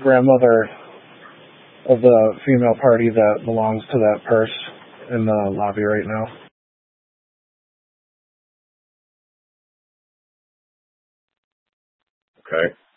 grandmother of the female party that belongs to that purse in the lobby right now. Okay.